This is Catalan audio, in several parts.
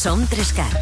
Som 3CAT.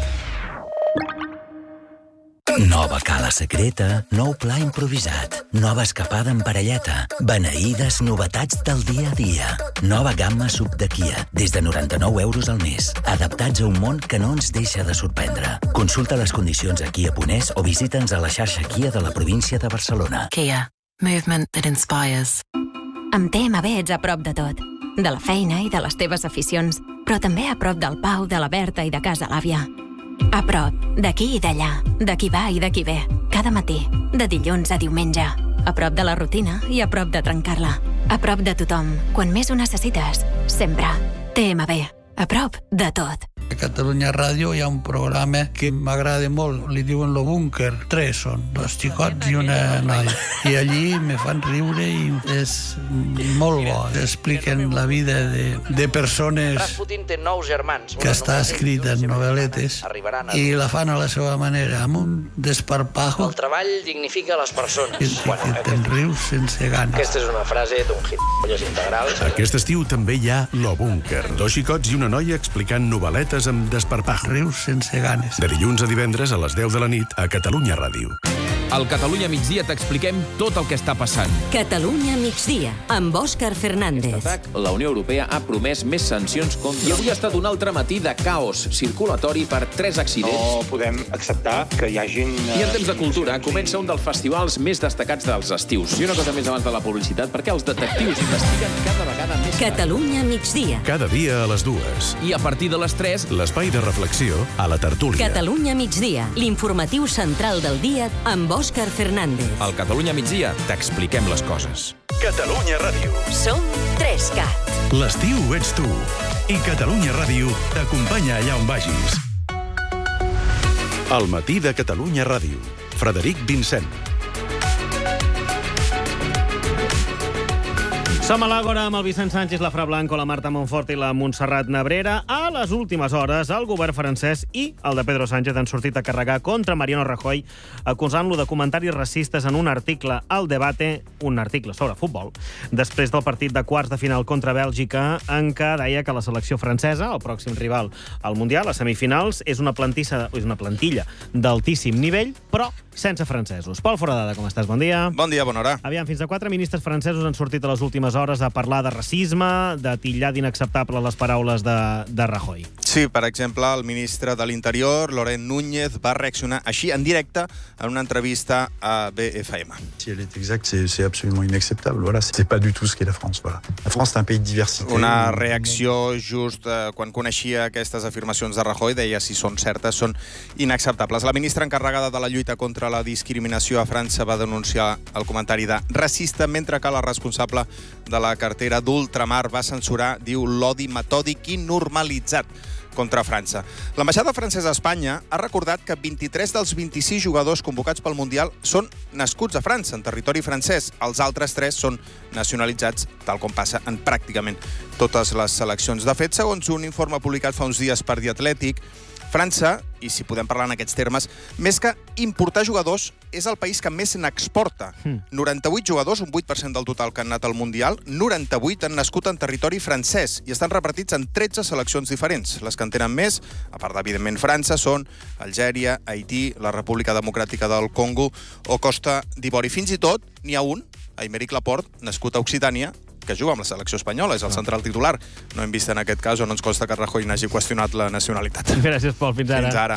Nova cala secreta, nou pla improvisat, nova escapada en parelleta, beneïdes novetats del dia a dia. Nova gamma SUV de Kia, des de 99 euros al mes, adaptats a un món que no ens deixa de sorprendre. Consulta les condicions a Kia.es o visita'ns a la xarxa Kia de la província de Barcelona. Kia. Movement that inspires. Amb TMB ets a prop de tot. De la feina i de les teves aficions, però també a prop del Pau, de la Berta i de casa l'àvia. A prop, d'aquí i d'allà, de qui va i de qui ve, cada matí, de dilluns a diumenge. A prop de la rutina i a prop de trencar-la. A prop de tothom, quan més ho necessites, sempre. TMB, a prop de tot. A Catalunya Ràdio hi ha un programa que m'agrada molt, li diuen Lo Búnquer. 3 són, 2 xicots i una noia. I allí me fan riure i és molt bo. Expliquen la vida de persones que està escrita en novel·letes i la fan a la seva manera, amb un desparpajo. El treball dignifica les persones. Que te'n rius sense ganes. Aquesta és una frase d'un gilipolles integral. Aquest estiu també hi ha Lo Búnquer. 2 xicots i una noia explicant novel·letes amb desparpajo. Rius sense ganes. De dilluns a divendres a les 10 de la nit a Catalunya Ràdio. Al Catalunya Migdia t'expliquem tot el que està passant. Catalunya Migdia, amb Òscar Fernández. La Unió Europea ha promès més sancions contra... I avui ha estat un altre matí de caos circulatori per 3 accidents. No podem acceptar que hi hagin... I en temps de cultura comença un dels festivals més destacats dels estius. I una cosa més abans de la publicitat, perquè els detectius investiguen cada vegada més... Catalunya Migdia. Cada dia a les 2. I a partir de les 3... L'espai de reflexió a la tertúlia. Catalunya Migdia, l'informatiu central del dia amb Òscar Fernández. Al Catalunya Migdia t'expliquem les coses. Catalunya Ràdio. Som 3CAT. L'estiu ets tu. I Catalunya Ràdio t'acompanya allà on vagis. Al matí de Catalunya Ràdio. Frederic Vincent. Som a l'Àgora amb el Vicent Sánchez, la Fra Blanco, la Marta Montfort i la Montserrat Nebrera. A les últimes hores, el govern francès i el de Pedro Sánchez han sortit a carregar contra Mariano Rajoy, acusant-lo de comentaris racistes en un article al Debate, un article sobre futbol, després del partit de quarts de final contra Bèlgica, en què deia que la selecció francesa, el pròxim rival al Mundial, a semifinals, és una plantilla d'altíssim nivell, però sense francesos. Pol Foradada, com estàs? Bon dia. Bon dia, bona hora. Aviam, fins a 4 ministres francesos han sortit a les últimes hores a parlar de racisme, de titllar d'inacceptable les paraules de Rajoy. Sí, per exemple, el ministre de l'Interior, Laurent Núñez, va reaccionar així en directe en una entrevista a BFM. Si elle est exacte, c'est absolument inacceptable. Voilà, c'est pas du tout ce qu'est la France. Voilà. La France, c'est un pays de diversité. Una reacció just quan coneixia aquestes afirmacions de Rajoy, deia si són certes, són inacceptables. La ministra encarregada de la lluita contra la discriminació a França va denunciar el comentari de racista, mentre que la responsable de la cartera d'ultramar va censurar, diu, l'odi metòdic i normalitzat contra França. L'ambaixada francesa a Espanya ha recordat que 23 dels 26 jugadors convocats pel Mundial són nascuts a França, en territori francès. Els altres 3 són nacionalitzats, tal com passa en pràcticament totes les seleccions. De fet, segons un informe publicat fa uns dies per The Athletic, França, i si podem parlar en aquests termes, més que importar jugadors, és el país que més n'exporta. 98 jugadors, un 8% del total que han anat al Mundial, 98 han nascut en territori francès i estan repartits en 13 seleccions diferents. Les que en tenen més, a part d'evidentment França, són Algèria, Haití, la República Democràtica del Congo o Costa d'Ivori. Fins i tot n'hi ha un, Aymeric Laporte, nascut a Occitània, que juga amb la selecció espanyola, és el central titular. No hem vist en aquest cas, o no ens consta que Rajoy n'hagi qüestionat la nacionalitat. Gràcies, Pol. Fins ara. Fins ara.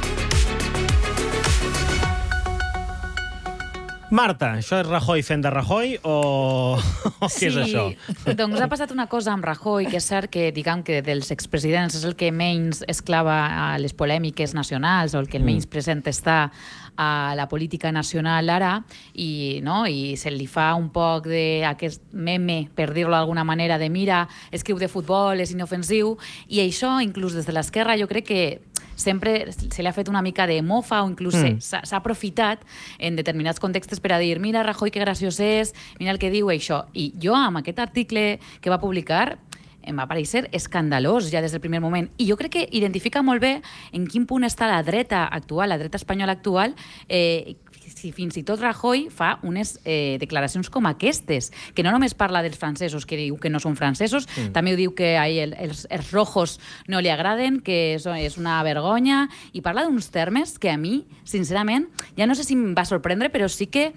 Marta, això és Rajoy fent de Rajoy o què és això? Sí, doncs ha passat una cosa amb Rajoy, que és cert que, diguem que dels expresidents és el que menys esclava a les polèmiques nacionals o el que menys present està a la política nacional ara i se li fa un poc d'aquest meme, per dir-ho d'alguna manera, de mira, escriu de futbol, és inofensiu, i això, inclús des de l'esquerra, jo crec que sempre se li ha fet una mica de mofa o inclús s'ha aprofitat en determinats contextos per a dir mira Rajoy que graciós és, mira el que diu això. I jo amb aquest article que va publicar em va parèixer escandalós ja des del primer moment. I jo crec que identifica molt bé en quin punt està la dreta actual, la dreta espanyola actual, si fins i tot Rajoy fa unes declaracions com aquestes, que no només parla dels francesos, que diu que no són francesos, també ho diu que els rojos no li agraden, que és una vergonya, i parla d'uns termes que a mi, sincerament, ja no sé si em va sorprendre, però sí que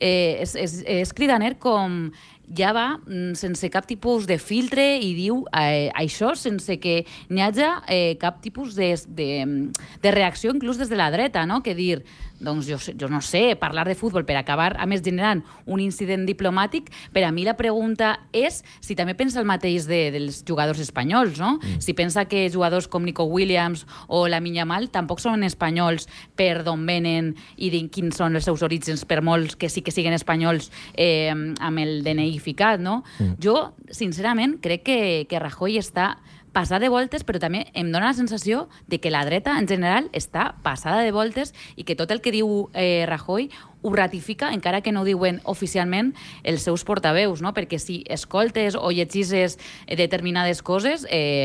és cridaner com ja va sense cap tipus de filtre i diu això sense que n'hi hagi cap tipus de reacció inclús des de la dreta, no? Que dir, doncs jo no sé, parlar de futbol per acabar, a més, generant un incident diplomàtic, per a mi la pregunta és si també pensa el mateix dels jugadors espanyols, no? Si pensa que jugadors com Nico Williams o Lamine Yamal tampoc són espanyols per d'on venen i quins són els seus orígens, per molts que sí que siguin espanyols amb el DNI ficat, no? Jo, sincerament, crec que Rajoy està passada de voltes, però també em dóna la sensació de que la dreta, en general, està passada de voltes i que tot el que diu Rajoy ho ratifica, encara que no ho diuen oficialment els seus portaveus, no? Perquè si escoltes o llegis determinades coses,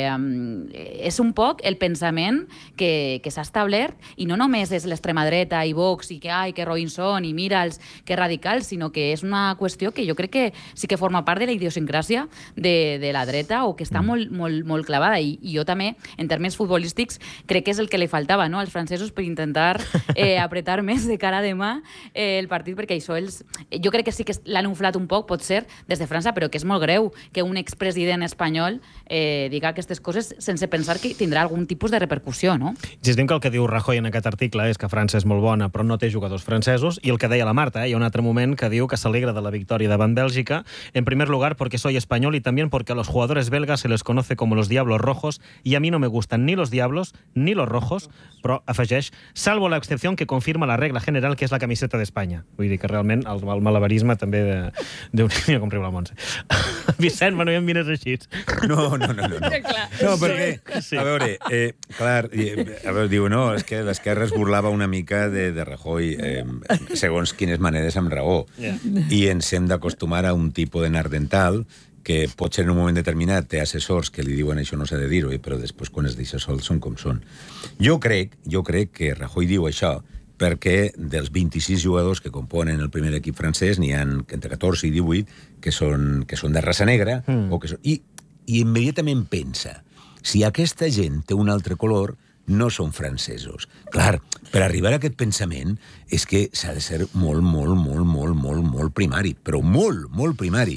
és un poc el pensament que s'ha establert, i no només és l'extrema dreta i Vox i que Robinson i mira'ls, que radicals, sinó que és una qüestió que jo crec que sí que forma part de la idiosincràsia de la dreta, o que està molt clavada. I jo també, en termes futbolístics, crec que és el que li faltava, no?, als francesos per intentar apretar més de cara a demà el partit, perquè això jo crec que sí que l'han inflat un poc, pot ser, des de França, però que és molt greu que un expresident espanyol diga aquestes coses sense pensar que tindrà algun tipus de repercussió, no? Insistim que el que diu Rajoy en aquest article és que França és molt bona, però no té jugadors francesos, i el que deia la Marta, hi ha un altre moment que diu que s'alegra de la victòria davant Bèlgica, en primer lugar porque soy español y también porque a los jugadores belgas se les conoce como los diablos rojos y a mí no me gustan ni los diablos ni los rojos, però afegeix, salvo la excepción que confirma la regla general que és la camiseta d'Espanya. Vull dir que realment el malabarisme també de mira com riu la Montse. Vicent, no em mires així. No. No, perquè, a veure, clar, diu, no, és que l'esquerra es burlava una mica de Rajoy, segons quines maneres amb raó, i ens hem d'acostumar a un tipus de nardental que potser en un moment determinat té assessors que li diuen això no s'ha de dir-ho, però després quan es deixa sol són com són. Jo crec que Rajoy diu això perquè dels 26 jugadors que componen el primer equip francès n'hi ha entre 14 i 18 que són de raça negra, i immediatament pensa, si aquesta gent té un altre color, no són francesos. Clar, per arribar a aquest pensament és que s'ha de ser molt primari, però molt primari.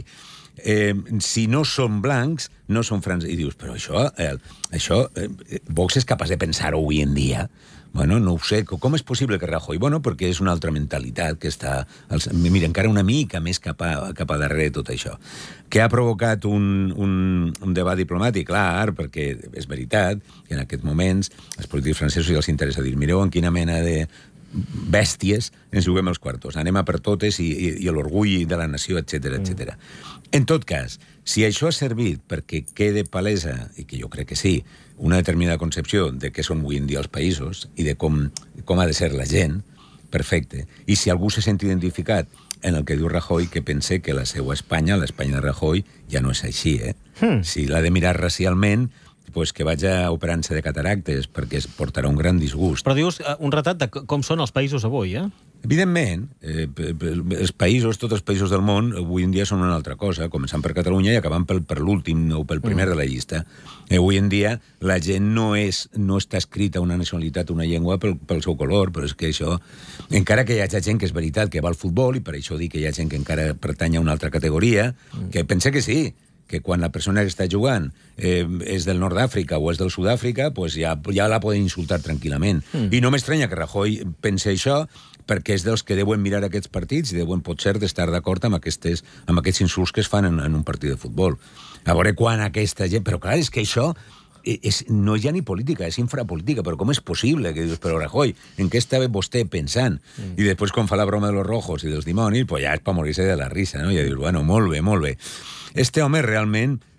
Si no són blancs, no són francesos. I dius, però això Vox és capaç de pensar-ho avui en dia? Bueno, no ho sé. Com és possible que Rajoy? Bueno, perquè és una altra mentalitat que està... Mira, encara una mica més cap a darrere de tot això. Que ha provocat un debat diplomàtic, clar, perquè és veritat que en aquests moments els polítics francesos ja els interessa dir, mireu en quina mena de bèsties ens juguem els quartos. Anem a per totes i l'orgull de la nació, etc. En tot cas, si això ha servit perquè quede palesa, i que jo crec que sí, una determinada concepció de què són avui en dia els països i de com ha de ser la gent, perfecte. I si algú se sent identificat en el que diu Rajoy, que pense que la seva Espanya, l'Espanya de Rajoy, ja no és així, Si l'ha de mirar racialment, pues que vaja operant-se de cataractes, perquè es portarà un gran disgust. Però dius un retrat de com són els països avui, Evidentment, els països, tots els països del món, avui en dia són una altra cosa, començant per Catalunya i acabant per l'últim o pel primer de la llista. Avui en dia la gent no està escrita una nacionalitat, una llengua pel seu color, però és que això, encara que hi hagi gent que és veritat que va al futbol, i per això dic que hi ha gent que encara pertany a una altra categoria, que pensa que sí, que quan la persona que està jugant és del nord d'Àfrica o és del Sud-àfrica, pues ja la poden insultar tranquil·lament. I no m'estranya que Rajoy pense això, perquè és dels que deuen mirar aquests partits i deuen potser d'estar d'acord amb aquests insults que es fan en un partit de futbol. A veure quan aquesta gent... Però clar, és que això no hi ha ni política, és infrapolítica, però com és possible? Que dius, però Rajoy, en què estava vostè pensant? I després, quan fa la broma de los rojos i dels dimonis, pues ja és per morir-se de la risa, no? I dius, bueno, molt bé. Este home realment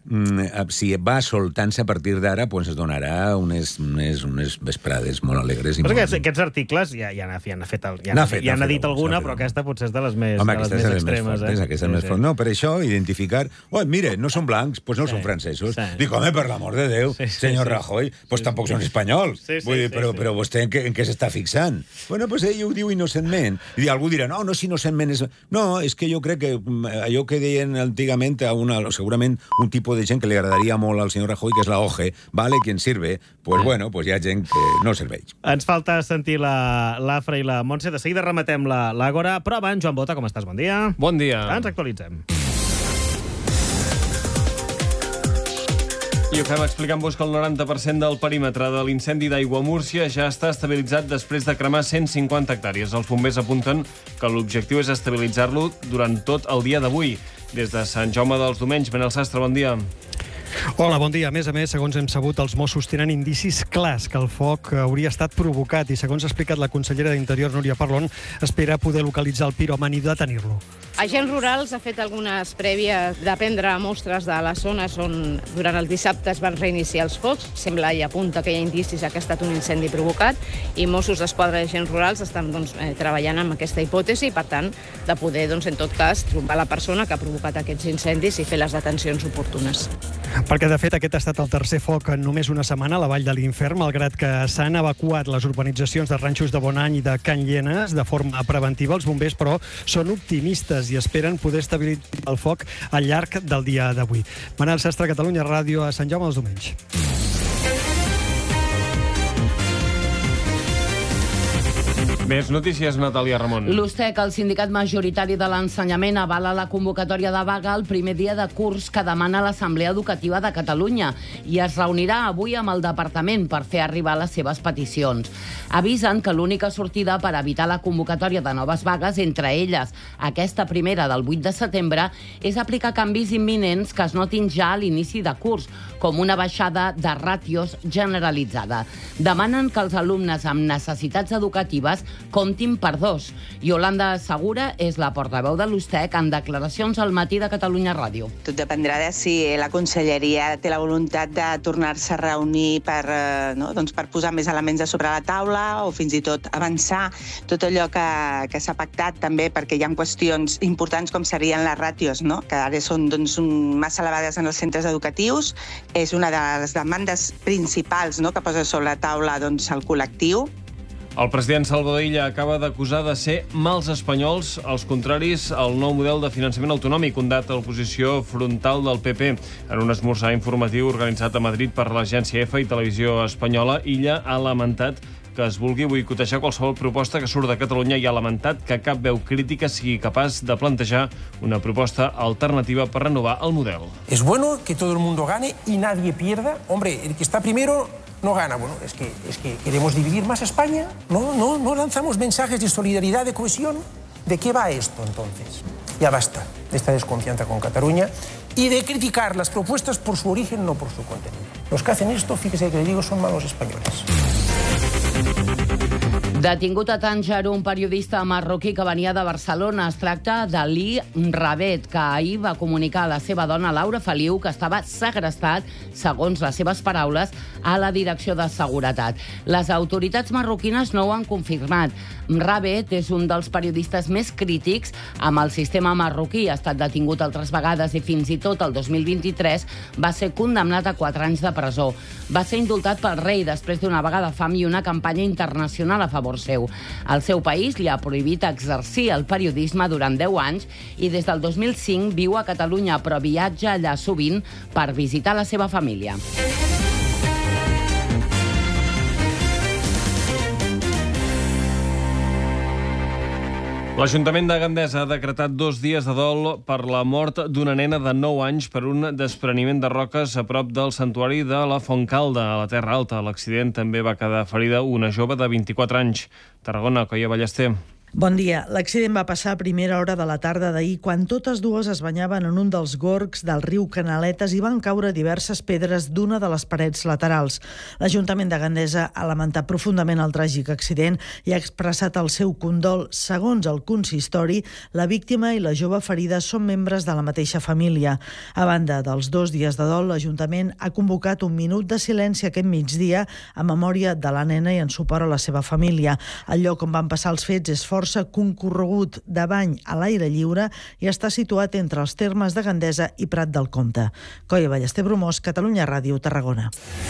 si va soltant-se a partir d'ara, doncs es donarà unes vesprades molt alegres. Però aquests articles ja n'ha dit alguna, però aquesta potser és de les més extremes. Aquesta és més fortes. No, per això, identificar... Mire, no són blancs, doncs no són francesos. Dic, home, per l'amor de Déu, senyor Rajoy, doncs tampoc són espanyols. Vull dir, però vostè en què s'està fixant? Bueno, doncs ell ho diu innocentment. I algú dirà, no, si innocentment és... No, és que jo crec que allò que deien antigament segurament un tipus de gent que li agradaria molt al senyor Rajoy, que és la OGE, vale, quien sirve, pues bueno, pues hi ha gent que no serveix. Ens falta sentir l'Afra i la Montse. De seguida rematem l'Àgora, però abans, Joan Bota, com estàs? Bon dia. Bon dia. Ens actualitzem. I ho fem explicant-vos que el 90% del perímetre de l'incendi d'Aiguamúrcia ja està estabilitzat després de cremar 150 hectàrees. Els bombers apunten que l'objectiu és estabilitzar-lo durant tot el dia d'avui. Des de Sant Jaume dels Domenys, Manel Sastre, bon dia. Hola, bon dia. A més, segons hem sabut, els Mossos tenen indicis clars que el foc hauria estat provocat i, segons ha explicat la consellera d'Interior, Núria Parlon, espera poder localitzar el piròman i detenir-lo. Agents Rurals ha fet algunes prèvies de prendre mostres de les zones on durant el dissabte es van reiniciar els focs. Sembla i apunta que hi ha indicis que ha estat un incendi provocat i Mossos d'Esquadra i Agents Rurals estan treballant amb aquesta hipòtesi i, per tant, de poder, en tot cas, trobar la persona que ha provocat aquests incendis i fer les detencions oportunes. Perquè, de fet, aquest ha estat el tercer foc en només una setmana a la Vall de l'Infern, malgrat que s'han evacuat les urbanitzacions de Ranxos de Bonany i de Can Llenes de forma preventiva. Els bombers, però, són optimistes i esperen poder estabilitzar el foc al llarg del dia d'avui. Manel Sastre, Catalunya Ràdio, a Sant Jaume dels Domenys. Més notícies, Natàlia Ramon. L'USTEC, el sindicat majoritari de l'ensenyament, avala la convocatòria de vaga el primer dia de curs que demana l'Assemblea Educativa de Catalunya i es reunirà avui amb el departament per fer arribar les seves peticions. Avisen que l'única sortida per evitar la convocatòria de noves vagues, entre elles aquesta primera del 8 de setembre, és aplicar canvis imminents que es notin ja a l'inici de curs, com una baixada de ràtios generalitzada. Demanen que els alumnes amb necessitats educatives comptin per 2. Yolanda Segura és la portaveu de l'USTEC en declaracions al Matí de Catalunya Ràdio. Tot dependrà de si la conselleria té la voluntat de tornar-se a reunir per posar més elements a sobre la taula o fins i tot avançar tot allò que s'ha pactat també, perquè hi ha qüestions importants com serien les ràtios, que ara són massa elevades en els centres educatius. És una de les demandes principals que posa sobre la taula el col·lectiu. El president Salvador Illa acaba d'acusar de ser mals espanyols els contraris al nou model de finançament autonòmic, ondat a l'oposició frontal del PP. En un esmorzar informatiu organitzat a Madrid per l'agència EFE i Televisió Espanyola, Illa ha lamentat que es vulgui boicotejar qualsevol proposta que surt de Catalunya i ha lamentat que cap veu crítica sigui capaç de plantejar una proposta alternativa per renovar el model. Es bueno que todo el mundo gane y nadie pierda. Hombre, el que está primero no gana. Bueno, es que queremos dividir más España. No lanzamos mensajes de solidaridad, de cohesión. ¿De qué va esto, entonces? Ya basta de esta desconfianza con Cataluña y de criticar las propuestas por su origen, no por su contenido. Los que hacen esto, fíjese que le digo, son malos españoles. Detingut a Tànger un periodista marroquí que venia de Barcelona. Es tracta d'Ali Rabet, que ahir va comunicar a la seva dona Laura Feliu que estava segrestat, segons les seves paraules, a la Direcció de Seguretat. Les autoritats marroquines no ho han confirmat. Rabet és un dels periodistes més crítics amb el sistema marroquí. Ha estat detingut altres vegades i fins i tot el 2023 va ser condemnat a 4 anys de presó. Va ser indultat pel rei després d'una vaga de fam i una campanya internacional a favor seu. El seu país li ha prohibit exercir el periodisme durant 10 anys i des del 2005 viu a Catalunya, però viatja allà sovint per visitar la seva família. L'Ajuntament de Gandesa ha decretat 2 dies de dol per la mort d'una nena de 9 anys per un despreniment de roques a prop del santuari de la Fontcalda, a la Terra Alta. A l'accident també va quedar ferida una jove de 24 anys. Tarragona, Coia Ballester. Bon dia. L'accident va passar a primera hora de la tarda d'ahir quan totes dues es banyaven en un dels gorgs del riu Canaletes i van caure diverses pedres d'una de les parets laterals. L'Ajuntament de Gandesa ha lamentat profundament el tràgic accident i ha expressat el seu condol. Segons el consistori, la víctima i la jove ferida són membres de la mateixa família. A banda dels 2 dies de dol, l'Ajuntament ha convocat un minut de silenci aquest migdia a memòria de la nena i en suport a la seva família. El lloc on van passar els fets és força concorregut de bany a l'aire lliure i està situat entre els termes de Gandesa i Prat del Comte. Coia Ballester Bromós, Catalunya Ràdio, Tarragona.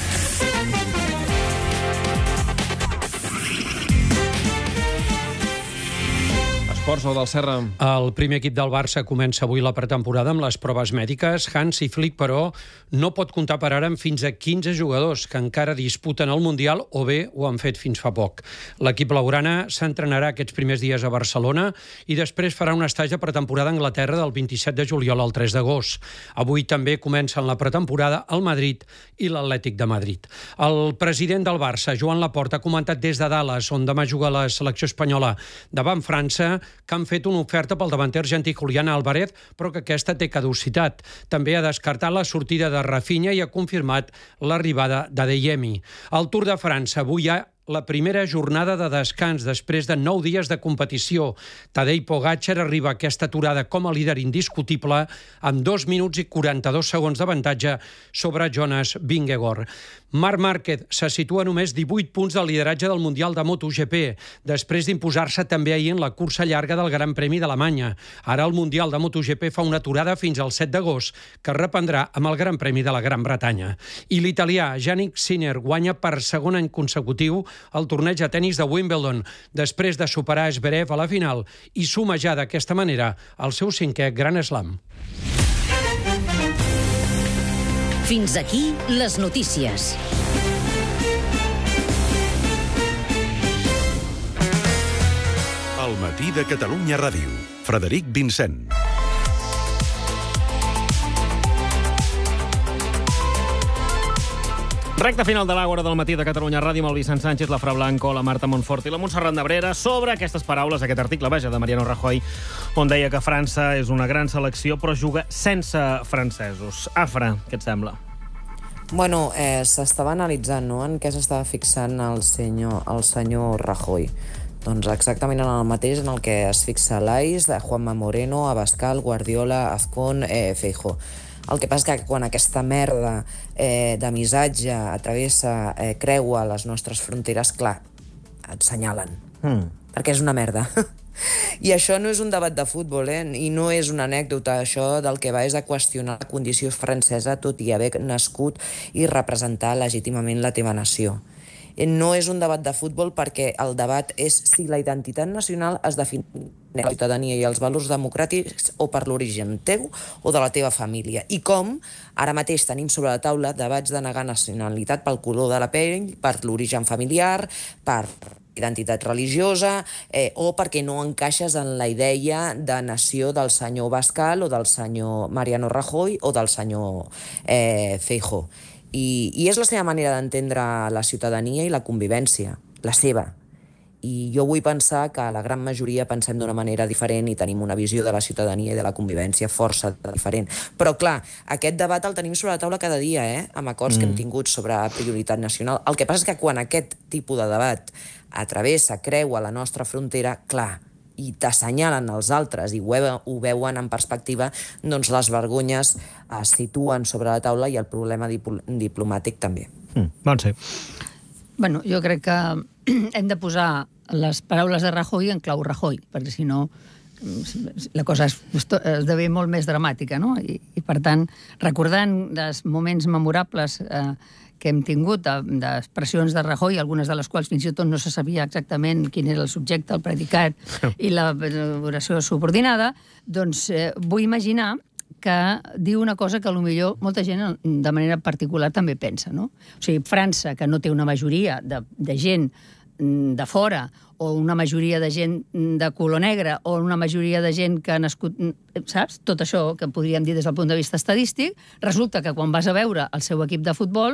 Esports, o del Serra. El primer equip del Barça comença avui la pretemporada amb les proves mèdiques. Hansi Flick, però, no pot comptar per ara amb fins a 15 jugadors que encara disputen el Mundial o bé ho han fet fins fa poc. L'equip blaugrana s'entrenarà aquests primers dies a Barcelona i després farà un estatge de pretemporada a Anglaterra del 27 de juliol al 3 d'agost. Avui també comencen la pretemporada el Madrid i l'Atlètic de Madrid. El president del Barça, Joan Laporta, ha comentat des de Dallas, on demà juga la selecció espanyola davant França, que han fet una oferta pel davanter argentí Julián Álvarez, però que aquesta té caducitat. També ha descartat la sortida de Rafinha i ha confirmat l'arribada d'Adeyemi. Al Tour de França avui hi ha la primera jornada de descans després de 9 dies de competició. Tadej Pogačar arriba a aquesta aturada com a líder indiscutible amb 2 minuts i 42 segons d'avantatge sobre Jonas Vingegaard. Marc Márquez se situa només 18 punts del lideratge del Mundial de MotoGP, després d'imposar-se també ahir en la cursa llarga del Gran Premi d'Alemanya. Ara el Mundial de MotoGP fa una aturada fins al 7 d'agost, que es reprendrà amb el Gran Premi de la Gran Bretanya. I l'italià Jannik Sinner guanya per segon any consecutiu el torneig de tenis de Wimbledon, després de superar Zverev a la final i suma ja d'aquesta manera el seu 5è Grand Slam. Fins aquí les notícies. El matí de Catalunya Ràdio. Frederic Vincent. Recte final de l'Àgora del matí de Catalunya Ràdio amb el Vicent Sánchez, la Fra Blanco, la Marta Montfort i la Montserrat Nebrera sobre aquestes paraules, aquest article, vaja, de Mariano Rajoy, on deia que França és una gran selecció però juga sense francesos. Afra, què et sembla? Bueno, s'estava analitzant, no?, en què s'estava fixant el senyor Rajoy. Doncs exactament en el mateix en el que es fixa l'AIS, de Juanma Moreno, Abascal, Guardiola, Azcón, Feijóo. El que passa que quan aquesta merda de missatge atravessa, creua les nostres fronteres, clar, et senyalen. Perquè és una merda. I això no és un debat de futbol, i no és una anècdota. Això del que va és a qüestionar la condició francesa, tot i haver nascut i representar legítimament la teva nació. No és un debat de futbol perquè el debat és si la identitat nacional es defineix per la ciutadania i els valors democràtics o per l'origen teu o de la teva família. I com ara mateix tenim sobre la taula debats de negar nacionalitat pel color de la pell, per l'origen familiar, per identitat religiosa o perquè no encaixes en la idea de nació del senyor Abascal o del senyor Mariano Rajoy o del senyor Feijóo. I és la seva manera d'entendre la ciutadania i la convivència, la seva. I jo vull pensar que la gran majoria pensem d'una manera diferent i tenim una visió de la ciutadania i de la convivència força diferent. Però, clar, aquest debat el tenim sobre la taula cada dia, amb acords que hem tingut sobre prioritat nacional. El que passa és que quan aquest tipus de debat travessa, creua la nostra frontera, clar, i t'assenyalen els altres i ho veuen en perspectiva, doncs les vergonyes es situen sobre la taula i el problema diplomàtic també. Montse. Bueno, jo crec que hem de posar les paraules de Rajoy en clau Rajoy, perquè si no la cosa esdevé molt més dramàtica, no? I per tant, recordant els moments memorables que hem tingut d'expressions de Rajoy, algunes de les quals fins i tot no se sabia exactament quin era el subjecte, el predicat i l'oració subordinada, doncs vull imaginar que diu una cosa que potser molta gent de manera particular també pensa, no? O sigui, França, que no té una majoria de gent de fora, o una majoria de gent de color negre, o una majoria de gent que ha nascut, saps? Tot això que podríem dir des del punt de vista estadístic, resulta que quan vas a veure el seu equip de futbol,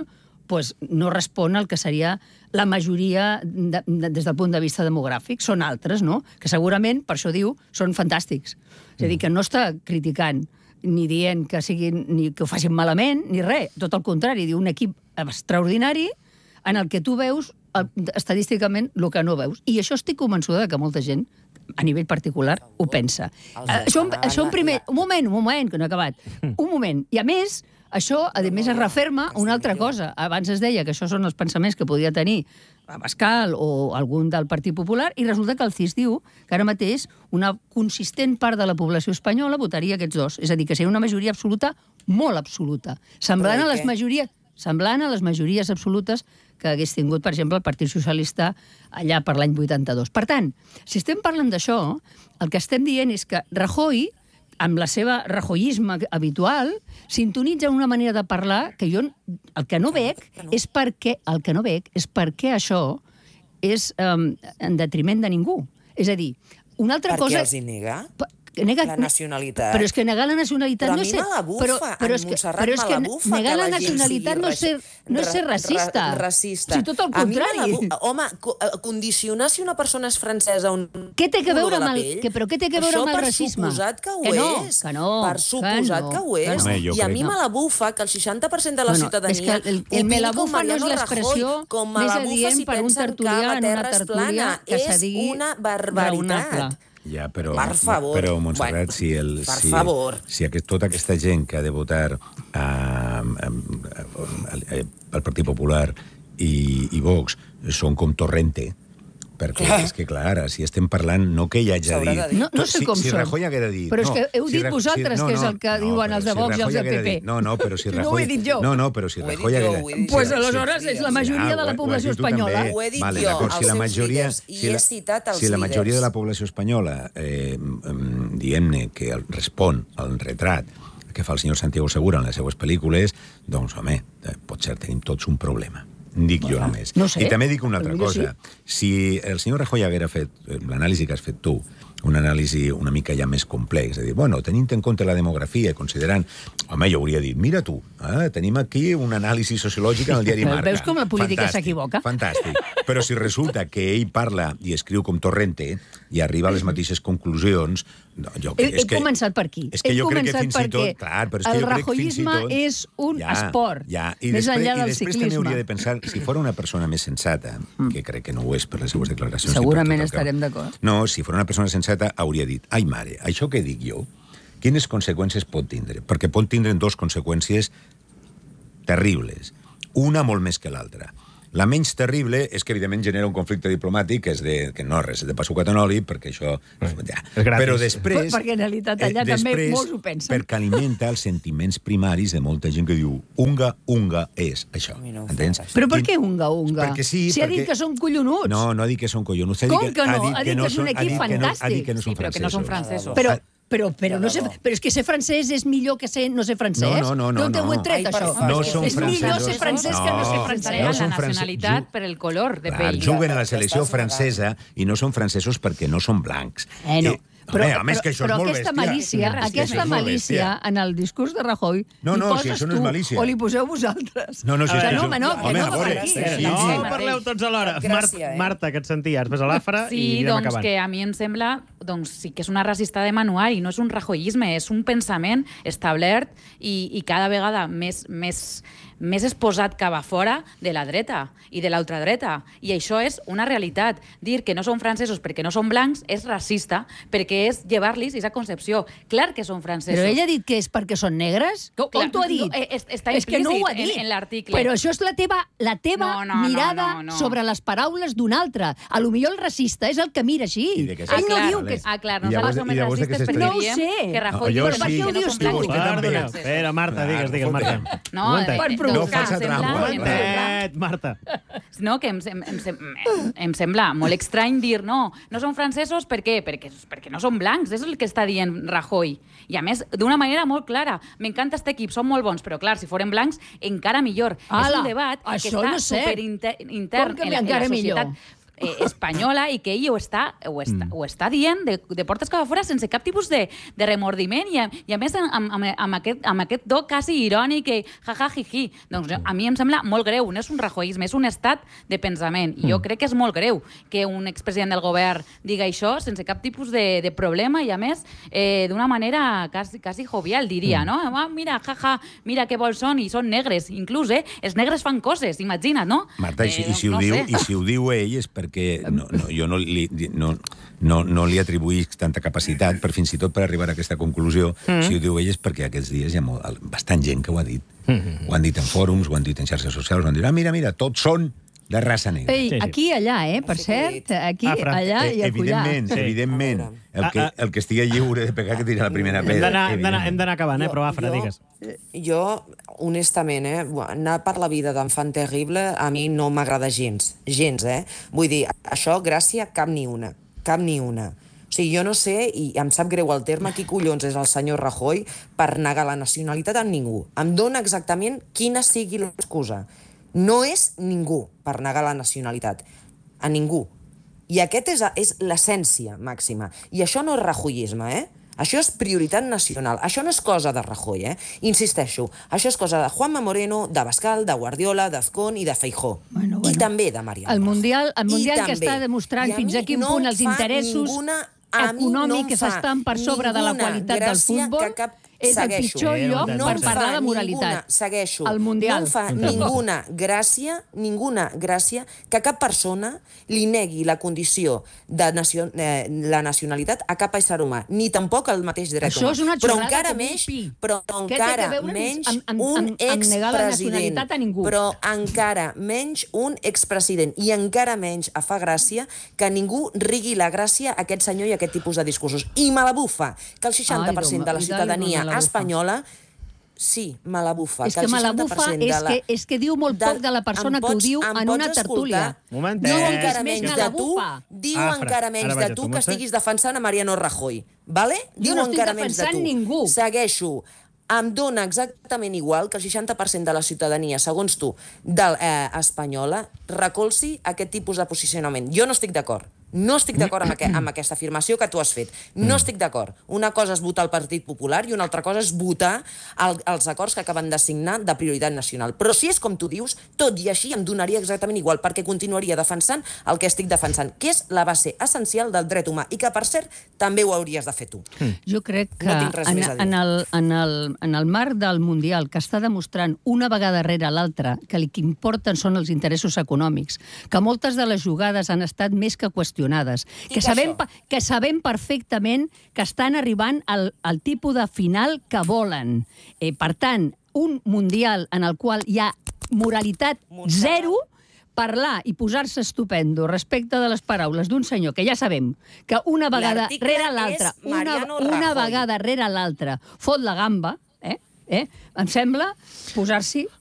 pues, no respon al que seria la majoria des del punt de vista demogràfic. Són altres, no? Que segurament, per això diu, són fantàstics. És a dir, que no està criticant ni dient que ho facin malament, ni res. Tot el contrari, diu un equip extraordinari en el que tu veus estadísticament el que no veus. I això estic convençuda que molta gent a nivell particular ho pensa. Això en primer... Un moment, que no he acabat. Un moment. I a més, això, a més, es referma una altra cosa. Abans es deia que això són els pensaments que podia tenir Abascal o algun del Partit Popular, i resulta que el CIS diu que ara mateix una consistent part de la població espanyola votaria aquests dos. És a dir, que seria una majoria absoluta molt absoluta. Semblant a les majories absolutes que hagués tingut, per exemple, el Partit Socialista allà per l'any 82. Per tant, si estem parlant d'això, el que estem dient és que Rajoy, amb la seva rajoyisme habitual, sintonitza una manera de parlar que jo el que no veig és perquè això és en detriment de ningú. És a dir, una altra cosa... Per què els hi nega? La nacionalitat. Però és que negar la nacionalitat però no és ser... Però a mi me la bufa, en Montserrat me la bufa. Negar la nacionalitat no és ser racista. Racista. Si tot el contrari. Home, condicionar si una persona és francesa un què té que veure amb el... Però què té que veure amb el racisme? Per suposat que ho és. Per suposat que ho és. I a mi me la bufa que el 60% de la ciutadania el me la bufa no és l'expressió més adient per un tertulià en una tertúlia que se digui raonable. Ja, però bueno, Montserrat, si tota aquesta gent que ha de votar al Partit Popular i Vox són com Torrente, perquè és que, clar, si estem parlant, no que ell hagi de dir... No sé com són. Si Rajoy hagués de dir... Però és que heu dit vosaltres que és el que diuen els de Vox i els de PP. No, però si Rajoy... No ho he dit jo. No, però si Rajoy hagués de dir... Doncs aleshores és la majoria de la població espanyola. Ho he dit jo, als seus líders, i he citat els líders. Si la majoria de la població espanyola, diguem-ne, que respon al retrat que fa el senyor Santiago Segura en les seues pel·lícules, doncs, home, potser tenim tots un problema. Dic jo només. No sé. I també dic una altra cosa. Si el senyor Rajoy haguera fet l'anàlisi que has fet tu, una anàlisi una mica ja més complex, és a dir, bueno, tenint en compte la demografia, considerant... Home, jo hauria dit, mira tu, tenim aquí una anàlisi sociològica en el diari Marca. Veus com la política s'equivoca? Fantàstic. Però si resulta que ell parla i escriu com Torrente i arriba a les mateixes conclusions... He començat per aquí. És que jo crec que fins i tot... Clar, però és que el jo crec que fins i tot... rajoyisme és un esport, més enllà del ciclisme. I després també hauria de pensar, si fos una persona més sensata, que crec que no ho és per les seues declaracions... Segurament estarem d'acord. No, si fos una persona sensata, hauria dit, ai mare, això que dic jo, quines conseqüències pot tindre? Perquè pot tindre dos conseqüències terribles, una molt més que l'altra. La menys terrible és que, evidentment, genera un conflicte diplomàtic que no és res de pa sucat en oli, perquè això... Però després... Perquè en realitat allà també molts ho pensen. Perquè alimenta els sentiments primaris de molta gent que diu unga és això. Entens? Però per què unga? Perquè sí, si ha dit que són collonuts. No ha dit que són collonuts. Com que no? Ha dit que és un equip fantàstic. Ha dit que no són francesos. Però que no són francesos. Però és que ser francès és millor que no ser francès? No. D'on ho he tret, això? No són francesos. És millor ser francès que no ser francès. La nacionalitat per el color de pell. Juguen a la selecció francesa i no són francesos perquè no són blancs. No. Però aquesta malícia en el discurs de Rajoy li poses tu o li poseu vosaltres. No, que no va per aquí. No parleu tots alhora. Marta, que et senties. Ves a l'Afra i anem acabant. Sí, doncs que a mi em sembla sí que és una racista de manual i no és un rajoyisme, és un pensament establert i cada vegada més exposat cap a fora de la dreta i de l'ultradreta. I això és una realitat. Dir que no són francesos perquè no són blancs és racista, perquè és llevar-los aquesta concepció. Clar que són francesos. Però ell ha dit que és perquè són negres? On t'ho ha dit? Està implícit en l'article. Però això és la teva mirada sobre les paraules d'un altre. A lo millor el racista és el que mira així. Ell no diu que... Clar, nosaltres som els racistes perquè diem que Rajoy diu que no són blancs. Espera, Marta, digues, Marta. No faci trampa. Marta. No, que em sembla molt estrany dir no són francesos, per què? Perquè no són blancs, és el que està dient Rajoy. I a més, d'una manera molt clara. M'encanta aquest equip, són molt bons, però clar, si foren blancs, encara millor. És un debat que està superintern en la societat. espanyola i que ell ho està dient de portes cap a fora sense cap tipus de remordiment i a més amb aquest do quasi irònic i jiji. Doncs a mi em sembla molt greu, no és un rajoisme, és un estat de pensament. I jo crec que és molt greu que un expresident del govern diga això sense cap tipus de problema i a més d'una manera quasi jovial, diria, no? Mira, mira que bons són i són negres, inclús, els negres fan coses, imagina't, no? Marta, i si ho diu ell és perquè jo no li atribuïsc tanta capacitat fins i tot per arribar a aquesta conclusió. Si ho diu ell és perquè aquests dies hi ha bastant gent que ho ha dit. Ho han dit en fòrums, ho han dit en xarxes socials, ho han dit, mira, tots són de raça negra. Aquí i allà, per cert, aquí, allà i acollar. Evidentment. El que estigui lliure de pegar que tira la primera pedra. Hem d'anar acabant, però Afra, digues. Jo, honestament, anar per la vida d'enfant terrible a mi no m'agrada gens, Vull dir, això, gràcia, cap ni una. O sigui, jo no sé, i em sap greu el terme, qui collons és el senyor Rajoy per negar la nacionalitat a ningú. Em dona exactament quina sigui l'excusa. No és ningú per negar la nacionalitat. A ningú. I aquesta és l'essència màxima. I això no és rajoyisme, Això és prioritat nacional. Això no és cosa de Rajoy, Insisteixo, això és cosa de Juanma Moreno, de Bascal, de Guardiola, d'Azcón i de Feijó. I també de Mariano Rajoy. El Mundial que està demostrant fins a quin punt els interessos econòmics estan per sobre de la qualitat del futbol és el pitjor lloc per parlar de moralitat. Segueixo. El Mundial. No fa ninguna gràcia que cap persona li negui la condició de la nacionalitat a cap ésser humà, ni tampoc el mateix dret humà. Això és una xorrada però encara menys un expresident. Però encara menys un expresident. I encara menys fa gràcia que ningú rigui la gràcia a aquest senyor i a aquest tipus de discursos. I me la bufa que el 60% de la ciutadania espanyola, sí, me la bufa. És que me la bufa és que diu molt poc de la persona que ho diu en una tertúlia. Diu encara menys de tu que estiguis defensant a Mariano Rajoy. Jo no estic defensant ningú. Segueixo. Em dona exactament igual que el 60% de la ciutadania, segons tu, espanyola, recolzi aquest tipus de posicionament. Jo no estic d'acord. No estic d'acord amb aquesta afirmació que tu has fet. No estic d'acord. Una cosa és votar el Partit Popular i una altra cosa és votar els acords que acaben de signar de prioritat nacional. Però si és com tu dius, tot i així em donaria exactament igual, perquè continuaria defensant el que estic defensant, que és la base essencial del dret humà, i que, per cert, també ho hauries de fer tu. Jo crec que en el marc del Mundial, que està demostrant una vegada rere l'altra que el que importen són els interessos econòmics, que moltes de les jugades han estat més que qüestionades, que sabem perfectament que estan arribant al tipus de final que volen. Per tant, un Mundial en el qual hi ha moralitat zero, parlar i posar-se estupendo respecte de les paraules d'un senyor que ja sabem que una vegada rere l'altra fot la gamba, em sembla posar-s'hi